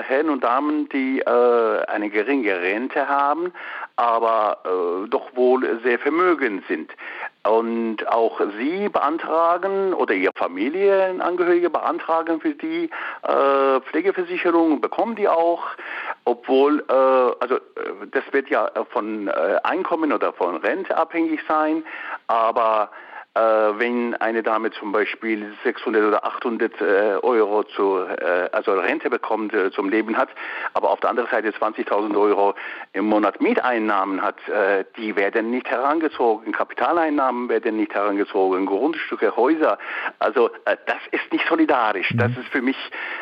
Herren und Damen, die eine geringe Rente haben, aber doch wohl sehr vermögend sind. Und auch Sie beantragen oder Ihre Familienangehörige beantragen für die Pflegeversicherung, bekommen die auch, obwohl, das wird ja von Einkommen oder von Rente abhängig sein, aber wenn eine Dame zum Beispiel 600 oder 800 Euro also Rente bekommt, zum Leben hat, aber auf der anderen Seite 20.000 Euro im Monat Mieteinnahmen hat, die werden nicht herangezogen, Kapitaleinnahmen werden nicht herangezogen, Grundstücke, Häuser, also das ist nicht solidarisch, das ist für mich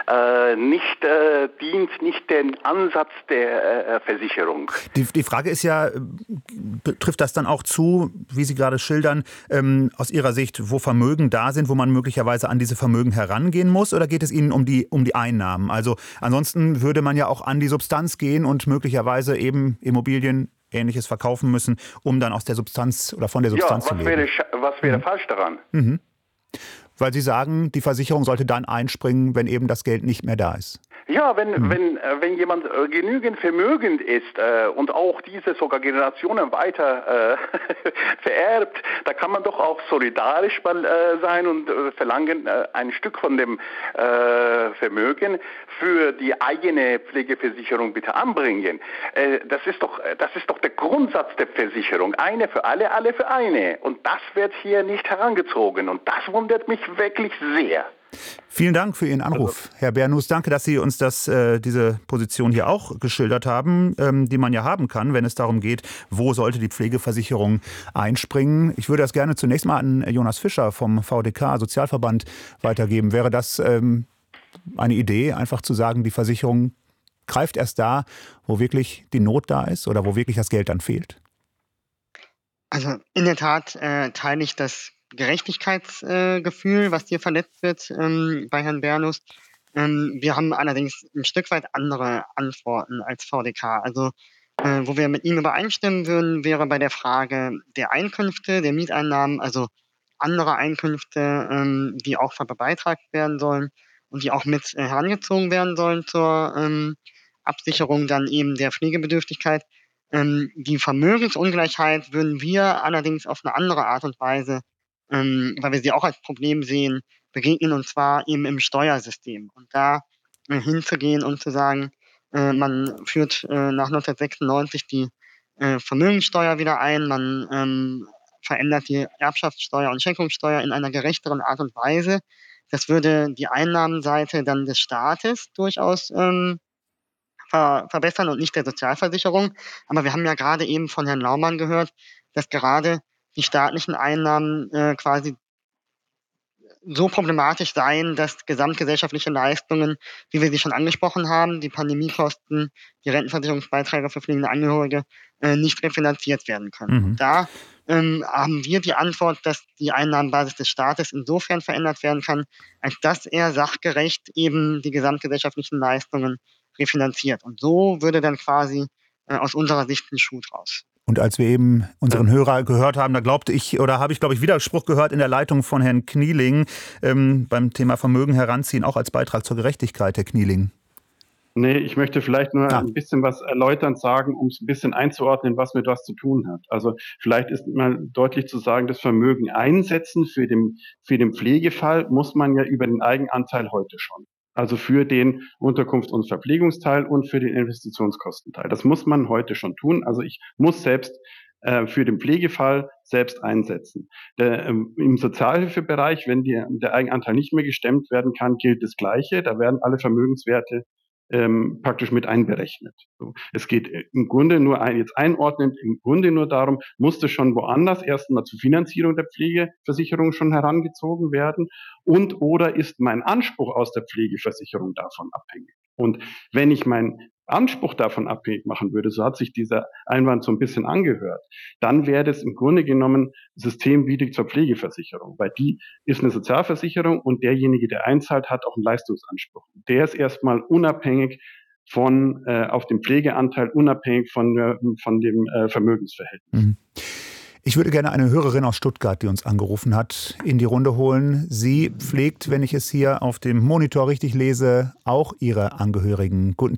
dient nicht den Ansatz der Versicherung. Die Frage ist ja, trifft das dann auch zu, wie Sie gerade schildern, aus Ihrer Sicht, wo Vermögen da sind, wo man möglicherweise an diese Vermögen herangehen muss, oder geht es Ihnen um die Einnahmen? Also ansonsten würde man ja auch an die Substanz gehen und möglicherweise eben Immobilien, Ähnliches verkaufen müssen, um dann aus der Substanz oder von der Substanz zu leben. Was wäre falsch daran? Weil Sie sagen, die Versicherung sollte dann einspringen, wenn eben das Geld nicht mehr da ist. Ja, wenn jemand genügend vermögend ist und auch diese sogar Generationen weiter vererbt, da kann man doch auch solidarisch sein und verlangen, ein Stück von dem Vermögen für die eigene Pflegeversicherung bitte anbringen. Das ist doch der Grundsatz der Versicherung. Eine für alle, alle für eine. Und das wird hier nicht herangezogen. Und das wundert mich wirklich sehr. Vielen Dank für Ihren Anruf, Herr Bernus. Danke, dass Sie uns diese Position hier auch geschildert haben, die man ja haben kann, wenn es darum geht, wo sollte die Pflegeversicherung einspringen. Ich würde das gerne zunächst mal an Jonas Fischer vom VDK, Sozialverband, weitergeben. Wäre das eine Idee, einfach zu sagen, die Versicherung greift erst da, wo wirklich die Not da ist oder wo wirklich das Geld dann fehlt? Also in der Tat teile ich das Gerechtigkeitsgefühl, was hier verletzt wird bei Herrn Bernus. Wir haben allerdings ein Stück weit andere Antworten als VDK. Also wo wir mit ihm übereinstimmen würden, wäre bei der Frage der Einkünfte, der Mieteinnahmen, also andere Einkünfte, die auch verbeitragt werden sollen und die auch mit herangezogen werden sollen zur Absicherung dann eben der Pflegebedürftigkeit. Die Vermögensungleichheit würden wir allerdings auf eine andere Art und Weise, weil wir sie auch als Problem sehen, begegnen, und zwar eben im Steuersystem. Und da hinzugehen und zu sagen, man führt nach 1996 die Vermögenssteuer wieder ein, man verändert die Erbschaftssteuer und Schenkungssteuer in einer gerechteren Art und Weise. Das würde die Einnahmenseite dann des Staates durchaus verbessern und nicht der Sozialversicherung. Aber wir haben ja gerade eben von Herrn Laumann gehört, dass gerade die staatlichen Einnahmen quasi so problematisch seien, dass gesamtgesellschaftliche Leistungen, wie wir sie schon angesprochen haben, die Pandemiekosten, die Rentenversicherungsbeiträge für pflegende Angehörige, nicht refinanziert werden können. Da haben wir die Antwort, dass die Einnahmenbasis des Staates insofern verändert werden kann, als dass er sachgerecht eben die gesamtgesellschaftlichen Leistungen refinanziert. Und so würde dann quasi aus unserer Sicht ein Schuh draus. Und als wir eben unseren Hörer gehört haben, da habe ich, glaube ich, Widerspruch gehört in der Leitung von Herrn Knieling beim Thema Vermögen heranziehen, auch als Beitrag zur Gerechtigkeit, Herr Knieling. Nee, ich möchte vielleicht nur ein bisschen was erläuternd sagen, um es ein bisschen einzuordnen, was mit was zu tun hat. Also vielleicht ist mal deutlich zu sagen, das Vermögen einsetzen für den Pflegefall muss man ja über den Eigenanteil heute schon. Also für den Unterkunft- und Verpflegungsteil und für den Investitionskostenteil. Das muss man heute schon tun. Also ich muss selbst für den Pflegefall selbst einsetzen. Im Sozialhilfebereich, wenn der Eigenanteil nicht mehr gestemmt werden kann, gilt das Gleiche. Da werden alle Vermögenswerte praktisch mit einberechnet. So. Es geht im Grunde nur im Grunde nur darum, musste schon woanders erstmal zur Finanzierung der Pflegeversicherung schon herangezogen werden und oder ist mein Anspruch aus der Pflegeversicherung davon abhängig. Und wenn ich meinen Anspruch davon abhängig machen würde, so hat sich dieser Einwand so ein bisschen angehört, dann wäre das im Grunde genommen systemwidrig zur Pflegeversicherung, weil die ist eine Sozialversicherung und derjenige, der einzahlt, hat auch einen Leistungsanspruch. Der ist erstmal unabhängig von auf dem Pflegeanteil, unabhängig von dem Vermögensverhältnis. Ich würde gerne eine Hörerin aus Stuttgart, die uns angerufen hat, in die Runde holen. Sie pflegt, wenn ich es hier auf dem Monitor richtig lese, auch ihre Angehörigen. Guten